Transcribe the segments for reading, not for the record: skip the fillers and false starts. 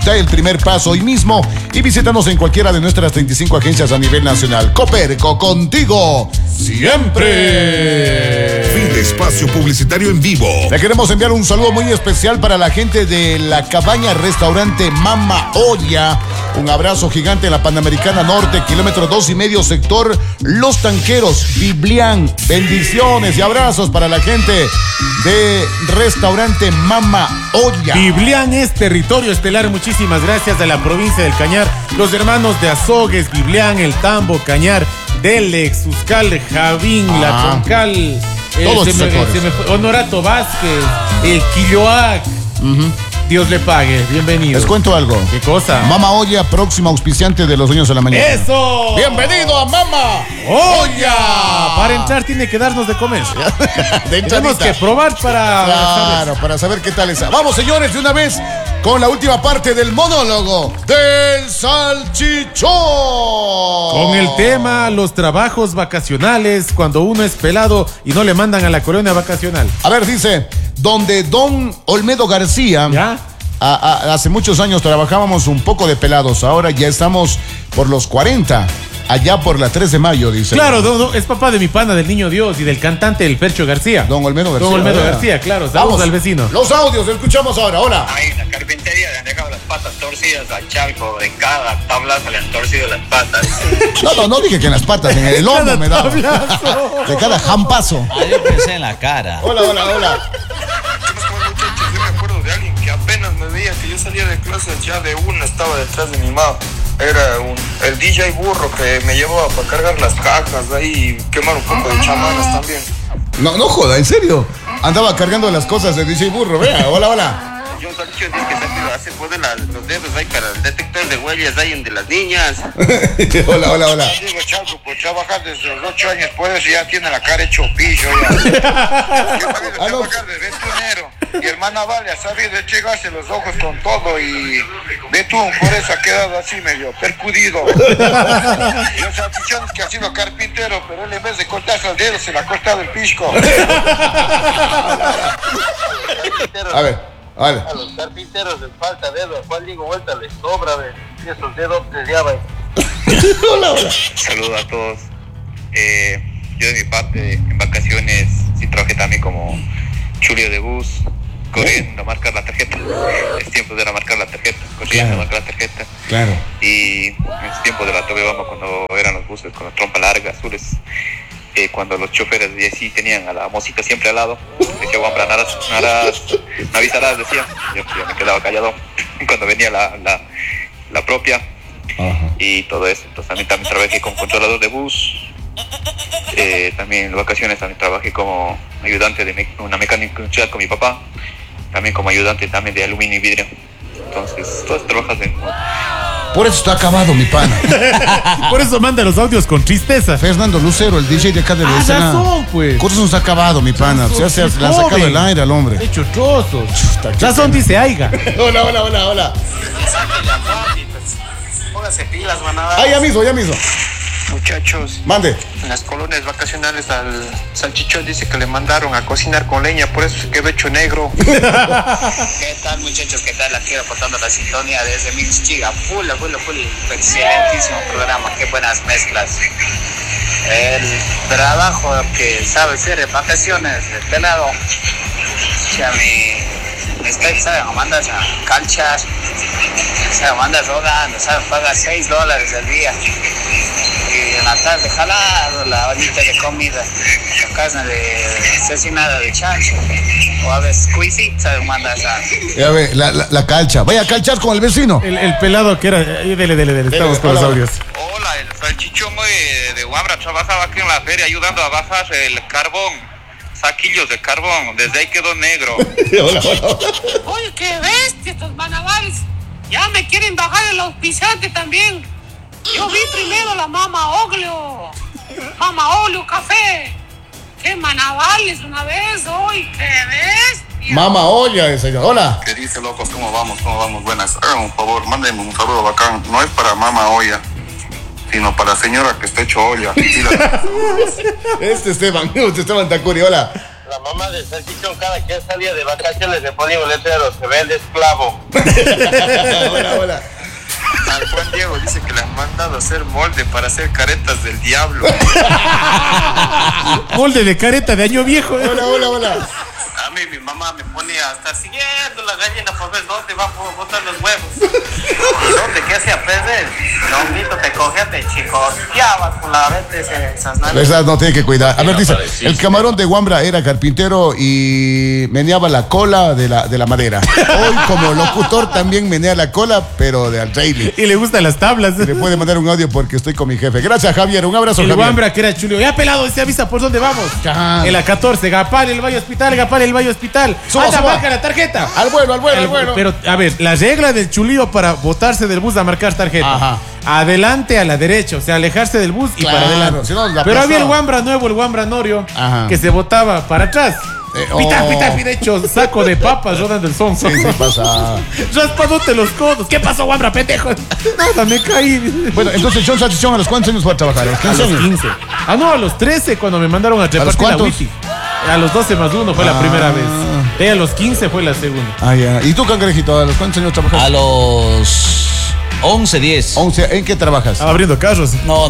Da el primer paso hoy mismo y visítanos en cualquiera de nuestras 35 agencias a nivel nacional. Coperco, contigo siempre. Fin de espacio publicitario en vivo. Le queremos enviar un saludo muy especial para la gente de la cabaña restaurante Mama Olla. Un abrazo gigante en la Panamericana Norte, kilómetro 2,5, sector Los Tanqueros, Biblián. Bendiciones y abrazos para la gente de restaurante Mama Olla. Biblián es territorio estelar. Muchísimas gracias a la provincia del Cañar, los hermanos de Azogues, Biblián, El Tambo, Cañar, Delex, Uzcal, Javín, La Troncal, todos Honorato Vázquez, Quilloac. Dios le pague, bienvenido. Les cuento algo. ¿Qué cosa? Mama Olla, próxima auspiciante de Los Dueños de la Mañana. ¡Eso! ¡Bienvenido a Mama Olla! Para entrar tiene que darnos de comer. Tenemos que probar para saber qué tal es. Vamos, señores, de una vez con la última parte del monólogo del Salchichón. Con el tema los trabajos vacacionales cuando uno es pelado y no le mandan a la colonia vacacional. A ver, dice, donde don Olmedo García... ¿Ya? Hace muchos años trabajábamos un poco de pelados, ahora ya estamos por los 40, allá por la 3 de mayo, dice. Claro, es papá de mi pana, del Niño Dios y del cantante El Percho García. Don Olmedo García. Don Olmedo García, claro, saludos al vecino. Los audios, escuchamos ahora, hola. Ahí en la carpintería le han dejado las patas torcidas al Chalco, en cada tablazo le han torcido las patas. No dije que en las patas, en el lomo me daba. De cada jampazo. Yo pensé en la cara. Hola. Yo me acuerdo de alguien que apenas me veía que yo salía de clases, ya de una estaba detrás de mi mamá. Era el DJ Burro que me llevaba para cargar las cajas de ahí y quemar un poco de chamanas también. No joda, ¿en serio? Andaba cargando las cosas de DJ Burro, vea, hola. Yo Salchicho dije que se hace poner los dedos ahí para el detector de huellas ahí de las niñas. Hola. Digo, Chalco, pues trabajar desde los 8 años, por eso ya tiene la cara hecho pillo ya. Yo también trabajar de vetunero. Y el Manavale ha sabido llegarse los ojos con todo y Betún por eso ha quedado así medio percudido. Y el Salchichón es que ha sido carpintero, pero él en vez de cortarse el dedo se le ha cortado el pisco. A ver. Vale. A los carpinteros les falta dedo, ¿cuál digo vuelta les sobra de esos dedos les llaman? Hola. Saludos a todos. Yo de mi parte, en vacaciones, sí trabajé también como chulio de bus, corriendo a marcar la tarjeta. Es tiempo de marcar la tarjeta, corriendo a marcar la tarjeta. Claro. Y es tiempo de la Tobebama cuando eran los buses con la trompa larga, azules. Cuando los choferes de sí tenían a la mosita siempre al lado, decía, Juan, no avisarás, decía. Yo me quedaba callado cuando venía la propia. Ajá. Y todo eso. Entonces también trabajé como controlador de bus. También en vacaciones también trabajé como ayudante de una mecánica industrial con mi papá. También como ayudante también de aluminio y vidrio. Entonces, todas trabajas en... Por eso está acabado, mi pana. Por eso manda los audios con tristeza. Fernando Lucero, el DJ de acá de la escena. Razón, pues. Por eso no está acabado, mi pana. Se le han sacado el aire al hombre. Hecho trozos. Razón dice aiga. Hola. Póngase pilas, manada. Ya mismo. Muchachos, Mande. en las colonias vacacionales al Salchichón dice que le mandaron a cocinar con leña, por eso se quedó hecho negro. ¿Qué tal, muchachos? ¿Qué tal? Aquí reportando la sintonía desde Minchiga. Full. Excelentísimo programa, qué buenas mezclas. El trabajo que sabe hacer en vacaciones, de pelado. Ya mi Skype sabe, me mandas a calchas, sabe, mandas rodando, sabe, paga $6 al día. Y en la tarde jalado la ollita de comida, la carne asesinada de chancho, o a veces cuisita mandas a... Ya ve, la calcha. Vaya a calchar con el vecino. El pelado que era... Dele, estamos con los audios. Hola, el Salchichón de Huambra trabajaba aquí en la feria ayudando a bajar el carbón, saquillos de carbón, desde ahí quedó negro. Hola. Oye, qué bestia estos manavales. Ya me quieren bajar el auspiciante también. Yo vi primero la Mama Olio Café. Qué manavales una vez, hoy, qué bestia. Mama Olla, ese. Hola. ¿Qué dice, locos? ¿Cómo vamos? Buenas. Hagan un favor, mándenme un saludo bacán. No es para Mama Olla, sino para la señora que está hecho olla. Esteban Tacuri, hola. La la mamá de Salchichón, cada que salía de vacaciones le ponía un letrero, se vende esclavo. Hola. Al Juan Diego dice que le han mandado a hacer molde para hacer caretas del diablo. Molde de careta de año viejo. Hola. A mí mi mamá me ponía hasta siguiendo la gallina por ver dónde va a botar los huevos. ¿Y dónde? ¿Qué hacía perder? Lomito, te cogía, te chicoteabas con la vete esas naves. Esa no tiene que cuidar. A ver, dice, el camarón de Wambra era carpintero y meneaba la cola de la madera. Hoy como locutor también menea la cola, pero de al trailer. Y le gustan las tablas. Le puede mandar un audio porque estoy con mi jefe. Gracias, Javier. Un abrazo, El Javier. Wambra que era chulio. Ya pelado, se avisa por dónde vamos. Ya. En la 14, Gapal, el Valle Hospital, el Valle Hospital. Suba. Marca la tarjeta. Al vuelo. Pero, a ver, la regla del chulío para botarse del bus a marcar tarjeta. Ajá. Adelante a la derecha, o sea, alejarse del bus y Claro, para adelante. si no, la Pero había el aplastaba. Wambra nuevo, el Wambra Norio, Ajá. que se botaba para atrás. Pita, hecho saco de papas rodando el son. Sí, pasa. Raspadote los codos. ¿Qué pasó, Wambra, pendejo? Nada, me caí. Bueno, entonces, John Salchichón, ¿a los cuántos años fue a trabajar? ¿A los 15 A los años? 15. Ah, no, a los 13 cuando me mandaron a los repartir la cuántos? Witi. A los 12 más 1 fue la primera vez. A los 15 fue la segunda. Ah, ya. ¿Y tú, cangrejito, a los cuántos años trabajas? A los 11, 10. 11. ¿En qué trabajas? Estaba abriendo carros. No.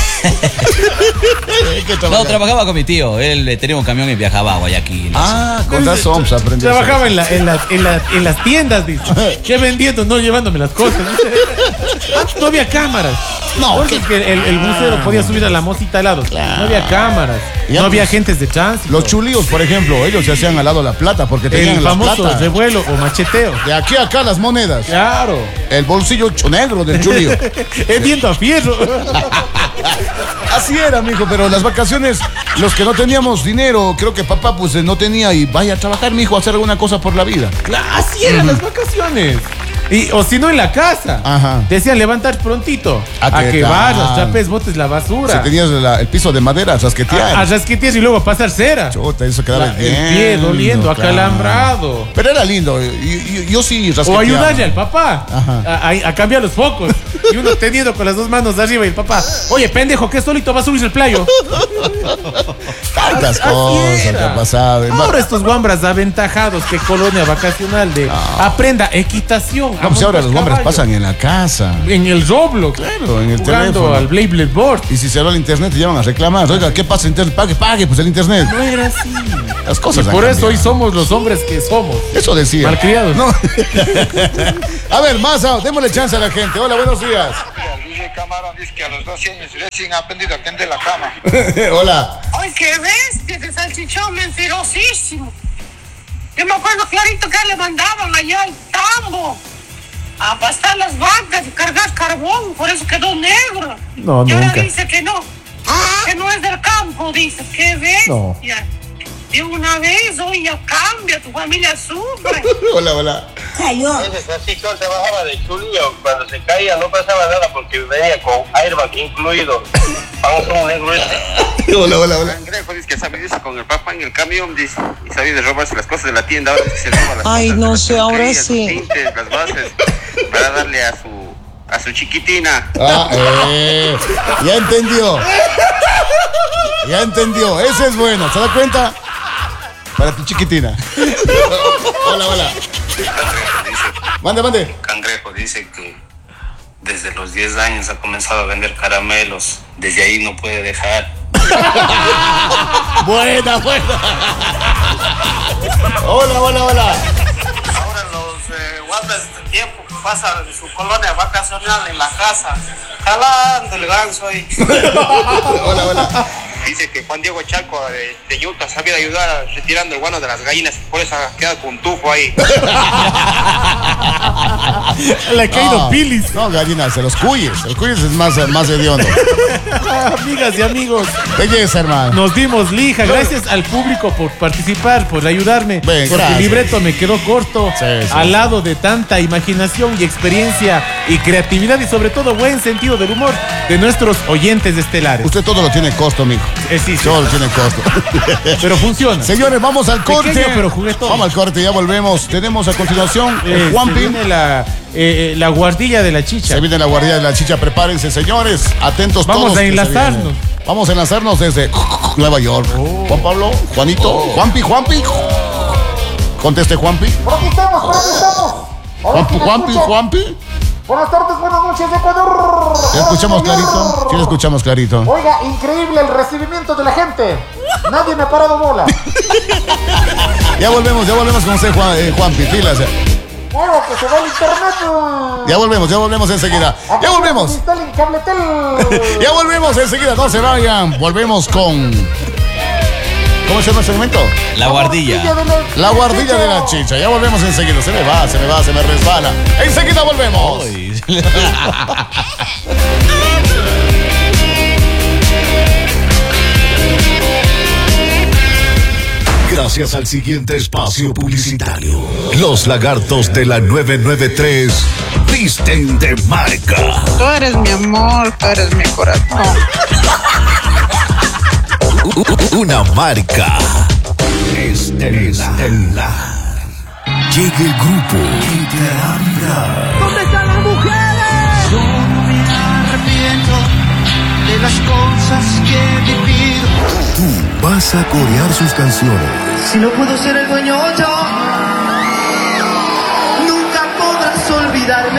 ¿En qué No, trabajas? trabajaba con mi tío. Él tenía un camión y viajaba a Guayaquil. Ah, con razón, se aprendió. Trabajaba en las tiendas, dice. ¿Qué vendiendo? No llevándome las cosas. Antes no había cámaras. No, Por eso es que el bucero podía subir a la mosita al lado. No había cámaras. Ya, No había pues, agentes de tránsito. Los chulíos, por ejemplo, ellos se hacían al lado la plata porque tenían El la famoso plata. revuelo o macheteo. De aquí a acá las monedas. Claro. El bolsillo negro del chulío. Es viento a fierro. Así era, mijo, pero las vacaciones, los que no teníamos dinero, creo que papá pues no tenía y vaya a trabajar, mijo, a hacer alguna cosa por la vida. Claro, así eran las vacaciones. O si no en la casa. Ajá. Decían levantar prontito. ¿A A qué que tal? vayas, trapes, botes la basura. Si tenías el piso de madera, rasquetear. A rasquetear y luego a pasar cera. Chuta, eso quedaba El bien. pie doliendo, claro. acalambrado. Pero era lindo, yo sí rasqueteaba. O ayudarle al papá Ajá. a cambiar los focos. Y uno teniendo con las dos manos arriba y el papá, oye, pendejo, ¿qué solito va a subir el playo? Tantas Así cosas que era. pasaban. Ahora estos guambras aventajados, que colonia vacacional de aprenda equitación. No, pues ahora los hombres pasan en la casa. En el Roblox. Claro, en el jugando teléfono. al Blade Board. Y si se va al internet te llaman a reclamar. Oiga, ¿qué pasa? Internet? Pague pues el internet. No era así. Las cosas han Por eso hoy cambiado. somos los hombres que somos. Eso decía. Malcriados. No. A ver, más, démosle chance a la gente. Hola, buenos días. El DJ Camarón dice que a los 12 años recién ha aprendido a tender la cama. Hola. ¡Ay, qué bestia ese salchichón mentirosísimo! Yo me acuerdo clarito que le mandaban allá al tambo a pastar las vacas y cargar carbón, por eso quedó negro. No, y ahora nunca. dice que no es del campo, dice, qué bestia. De una vez, hoy ya cambia, tu familia sufre. Hola. Ese salchichón trabajaba de chulillo. Cuando se caía no pasaba nada porque venía con airbag incluido. Vamos a un negro este. Hola. Cangrejo dice que sabe irse con el papá en el camión, dice, y sabía de robarse las cosas de la tienda. Ahora es que se roba las Ay, cosas, no las sé, ahora peluquerías, sí. los tintes, las bases, para darle a su chiquitina. Ya entendió. Ese es bueno. ¿Se da cuenta? Para tu chiquitina. Hola. Mande. Cangrejo dice que desde los 10 años ha comenzado a vender caramelos. Desde ahí no puede dejar. Buena. Hola. Ahora los guardas de tiempo pasan su colonia vacacional en la casa, jalando el ganso ahí. Hola. Dice que Juan Diego Chaco de Utah sabía ayudar retirando el guano de las gallinas, por eso ha quedado con un tufo ahí. Le ha caído pilis. No, gallinas, los cuyes. El cuyes es más hediondo. Amigas y amigos, Belleza, hermano. nos dimos lija. Gracias al público por participar, por ayudarme. Ven, porque gracias. el libreto me quedó corto. Sí. Al lado de tanta imaginación y experiencia y creatividad y sobre todo buen sentido del humor de nuestros oyentes estelares. Usted todo lo tiene costo, mijo. Sí. Todo tiene costo. Pero funciona. Señores, vamos al corte. Pequeño, pero juguetón. Vamos al corte, ya volvemos. Tenemos a continuación el Se Juanpi. viene la guardilla de la chicha. Se viene la guardia de la chicha. Prepárense, señores. Atentos Vamos todos. a que se enlazarnos. viene. Vamos a enlazarnos desde Nueva York. Juan Pablo, Juanito, Juanpi. Conteste, Juanpi. Por aquí estamos. Juanpi. Buenas tardes, buenas noches, Ecuador. ¿Sí le escuchamos clarito? Sí le escuchamos clarito. Oiga, increíble el recibimiento de la gente. Nadie me ha parado bola. Ya volvemos con usted, Juanpi, pilas. Bueno, que se va el internet. Ya volvemos enseguida. Ya volvemos. Instalen Cabletel. Ya volvemos enseguida, no se vayan. Volvemos con... ¿Cómo se llama el segmento? La guardilla. La guardilla de la chicha. Ya volvemos enseguida. Se me resbala. Enseguida volvemos. Gracias al siguiente espacio publicitario, los lagartos de la 993 visten de marca. Tú eres mi amor, tú eres mi corazón. Una marca estelar. Llega el grupo Literal. ¿Dónde están las mujeres? Yo no me arrepiento de las cosas que he vivido. Tú vas a corear sus canciones. Si no puedo ser el dueño yo, nunca podrás olvidarme.